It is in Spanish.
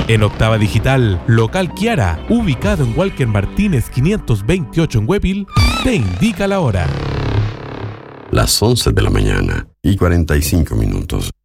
En Octava Digital, Local Kiara, ubicado en Walker Martínez 528 en Huepil, te indica la hora. Las 11 de la mañana y 45 minutos.